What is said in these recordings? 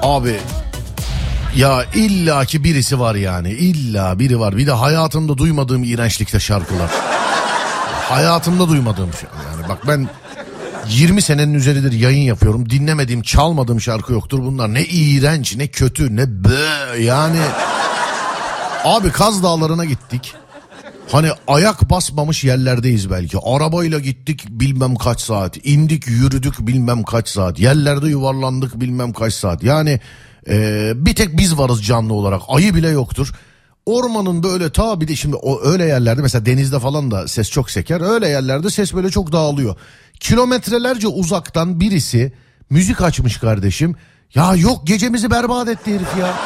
Abi ya illaki birisi var yani. İlla biri var. Bir de hayatımda duymadığım iğrençlikte şarkılar. Hayatımda duymadığım şey. Yani bak ben 20 senenin üzeridir yayın yapıyorum. Dinlemediğim, çalmadığım şarkı yoktur bunlar. Ne iğrenç, ne kötü, ne yani. Abi Kaz Dağları'na gittik. Hani ayak basmamış yerlerdeyiz belki. Arabayla gittik bilmem kaç saat. İndik yürüdük bilmem kaç saat. Yerlerde yuvarlandık bilmem kaç saat. Yani bir tek biz varız canlı olarak. Ayı bile yoktur. Ormanın böyle bir de şimdi öyle yerlerde mesela denizde falan da ses çok seker. Öyle yerlerde ses böyle çok dağılıyor. Kilometrelerce uzaktan birisi müzik açmış kardeşim. Ya yok gecemizi berbat etti herif ya.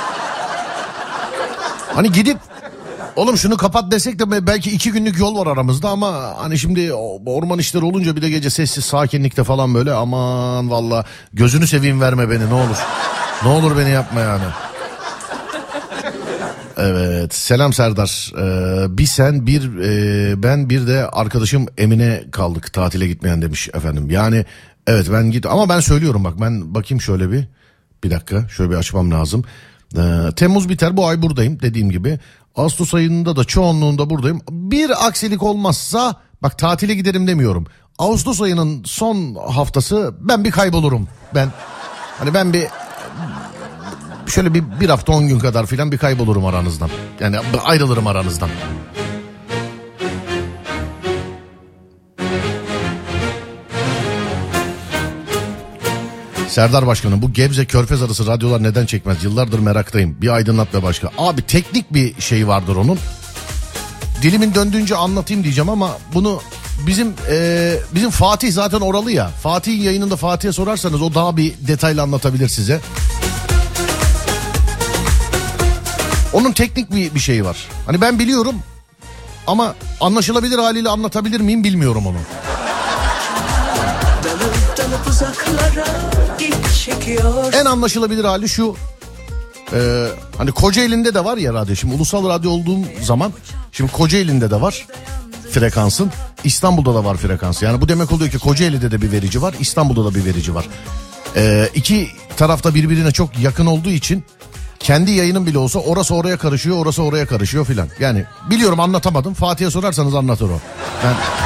Hani gidip oğlum şunu kapat desek de belki 2 günlük yol var aramızda ama hani şimdi orman işleri olunca bir de gece sessiz sakinlikte falan böyle aman valla gözünü seveyim verme beni ne olur. Ne olur beni yapma yani. Evet selam Serdar. Bir sen ben bir de arkadaşım Emine kaldık tatile gitmeyen demiş efendim. Yani evet ben ama ben söylüyorum bak ben bakayım şöyle bir dakika şöyle bir açmam lazım. Temmuz biter bu ay buradayım dediğim gibi. Ağustos ayında da çoğunluğunda buradayım. Bir aksilik olmazsa bak tatile giderim demiyorum. Ağustos ayının son haftası ben bir kaybolurum. Ben şöyle bir hafta 10 gün kadar filan bir kaybolurum aranızdan. Yani ayrılırım aranızdan. Serdar Başkanım bu Gebze Körfez arası radyolar neden çekmez? Yıllardır meraktayım. Bir aydınlat be başka. Abi teknik bir şey vardır onun. Dilimin döndüğünce anlatayım diyeceğim ama bunu bizim Fatih zaten oralı ya. Fatih'in yayınında Fatih'e sorarsanız o daha bir detaylı anlatabilir size. Onun teknik bir şeyi var. Hani ben biliyorum ama anlaşılabilir haliyle anlatabilir miyim bilmiyorum onu. En anlaşılabilir hali şu. Hani Kocaeli'nde de var ya radyo. Şimdi ulusal radyo olduğum zaman şimdi Kocaeli'nde de var frekansın. İstanbul'da da var frekansı. Yani bu demek oluyor ki Kocaeli'de de bir verici var. İstanbul'da da bir verici var. İki tarafta birbirine çok yakın olduğu için kendi yayının bile olsa orası oraya karışıyor, orası oraya karışıyor filan. Yani biliyorum anlatamadım. Fatih'e sorarsanız anlatır o. Ben